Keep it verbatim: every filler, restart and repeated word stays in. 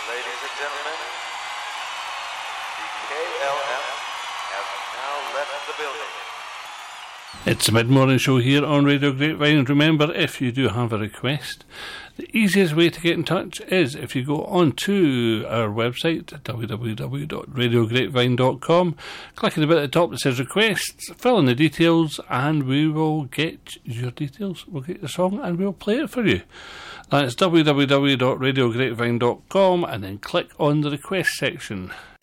Ladies and gentlemen, the K L M has now left the building. It's the mid-morning show here on Radio Grapevine. Remember, if you do have a request, the easiest way to get in touch is if you go on to our website, w w w dot radio grapevine dot com, click on the bit at the top that says requests, fill in the details, and we will get your details. We'll get the song and we'll play it for you. That's w w w dot radio grapevine dot com, and then click on the request section.